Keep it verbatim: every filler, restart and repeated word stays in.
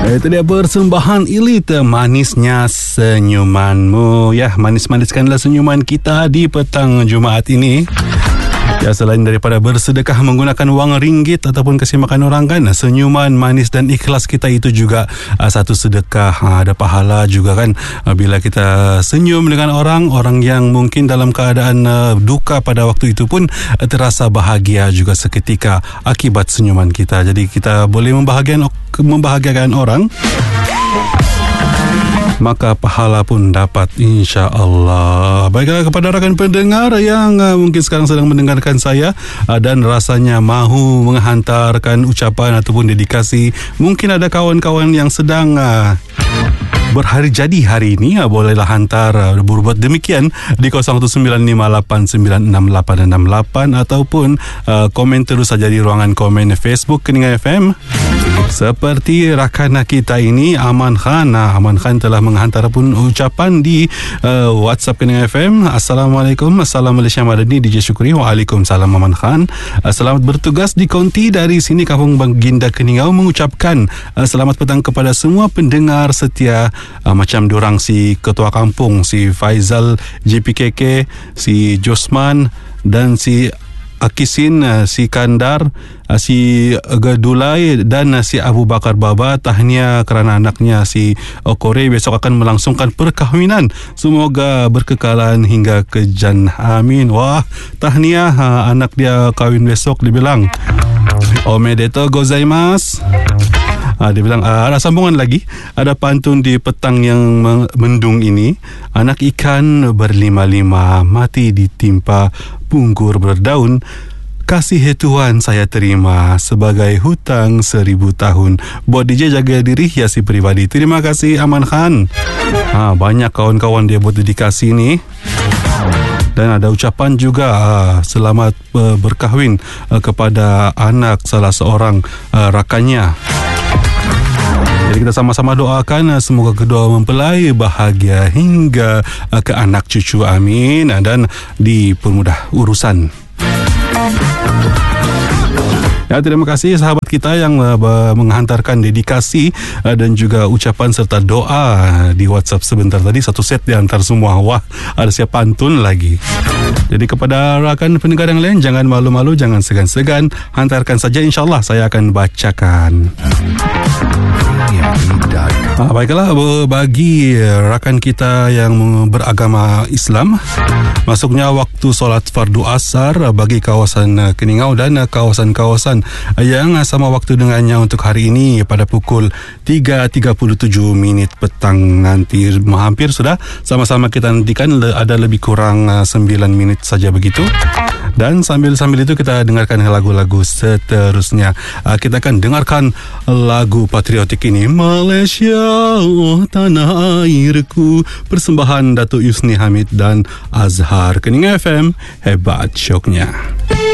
Itu dia persembahan Elite, manisnya senyumanmu. Ya, manis-maniskanlah senyuman kita di petang Jumaat ini. Ya, selain daripada bersedekah menggunakan wang ringgit ataupun kasih makan orang kan, senyuman manis dan ikhlas kita itu juga uh, satu sedekah. Uh, ada pahala juga kan uh, bila kita senyum dengan orang, orang yang mungkin dalam keadaan uh, duka pada waktu itu pun uh, terasa bahagia juga seketika akibat senyuman kita. Jadi kita boleh membahagiakan, membahagiakan orang, maka pahala pun dapat, insya-Allah. Baiklah, kepada rakan pendengar yang uh, mungkin sekarang sedang mendengarkan saya uh, dan rasanya mahu menghantarkan ucapan ataupun dedikasi, mungkin ada kawan-kawan yang sedang uh, berhari jadi hari ini, uh, bolehlah hantar uh, berbuat demikian di kosong satu sembilan lima lapan sembilan enam lapan enam lapan ataupun uh, komen terus saja di ruangan komen Facebook Keningan F M. Seperti rakan kita ini, Aman Khan. Nah, Aman Khan telah menghantar pun ucapan di uh, WhatsApp Keningan F M. Assalamualaikum, Assalam Malaysia Madani, D J Syukri. Waalaikumsalam Aman Khan. Uh, selamat bertugas di konti dari sini Kampung Baginda Keningau, mengucapkan uh, selamat petang kepada semua pendengar setia, uh, macam diorang si Ketua Kampung, si Faizal J P K K, si Josman dan si Akisin, si Kandar, si Gadulai dan si Abu Bakar Baba. Tahniah kerana anaknya si Kore besok akan melangsungkan perkahwinan. Semoga berkekalan hingga ke jannah. Amin. Wah, tahniah, anak dia kahwin besok, dibilang omedetou gozaimasu. Ha, dia bilang, ada sambungan lagi. Ada pantun di petang yang mendung ini. Anak ikan berlima-lima mati ditimpa bungkur berdaun. Kasih Tuhan saya terima sebagai hutang seribu tahun. Buat D J jaga diri, hiasi pribadi. Terima kasih Aman Khan. Ha, banyak kawan-kawan dia buat dedikasi ni. Dan ada ucapan juga uh, selamat uh, berkahwin uh, kepada anak salah seorang uh, rakannya. Jadi kita sama-sama doakan uh, semoga kedua mempelai bahagia hingga uh, ke anak cucu, amin, dan dipermudah urusan. Ya, terima kasih sahabat kita yang uh, menghantarkan dedikasi uh, dan juga ucapan serta doa di WhatsApp sebentar tadi. Satu set diantar semua. Wah, ada siap pantun lagi. Jadi kepada rakan pendengar yang lain, jangan malu-malu, jangan segan-segan, hantarkan saja, insyaAllah saya akan bacakan. Ah, baiklah, bagi rakan kita yang beragama Islam, masuknya waktu solat fardu asar bagi kawasan Keningau dan kawasan-kawasan yang sama waktu dengannya untuk hari ini pada pukul tiga tiga puluh tujuh minit petang nanti. Hampir sudah, sama-sama kita nantikan, ada lebih kurang sembilan menit saja begitu. Dan sambil-sambil itu kita dengarkan lagu-lagu seterusnya. Kita akan dengarkan lagu patriotik ini, Malaysia, oh, tanah airku, persembahan Datuk Yusni Hamid dan Azhar. Keningan F M, hebat syoknya.